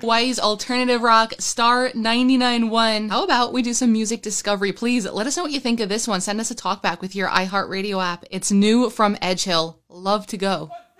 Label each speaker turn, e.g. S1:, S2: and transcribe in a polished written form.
S1: Hawaii's alternative rock, Star 99.1. How about we do some music discovery? Please let us know what you think of this one. Send us a talkback with your iHeartRadio app. It's new from Edgehill. Love to go.